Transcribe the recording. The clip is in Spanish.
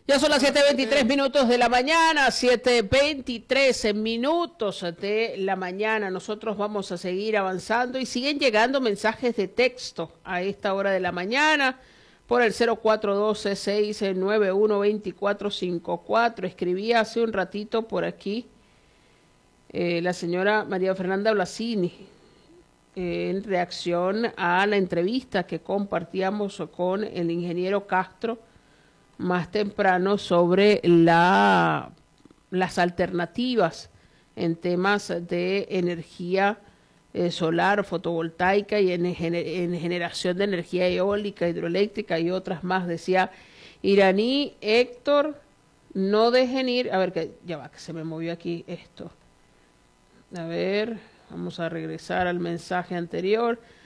Ya son las 7:23 minutos de la mañana, 7:23 minutos de la mañana. Nosotros vamos a seguir avanzando y siguen llegando mensajes de texto a esta hora de la mañana por el 0412-691-2454. Escribía hace un ratito por aquí la señora María Fernanda Blasini en reacción a la entrevista que compartíamos con el ingeniero Castro más temprano sobre las alternativas en temas de energía solar, fotovoltaica y en generación de energía eólica, hidroeléctrica y otras más. Decía Iraní, Héctor, no dejen ir, a ver, que ya va, que se me movió aquí esto. A ver, vamos a regresar al mensaje anterior.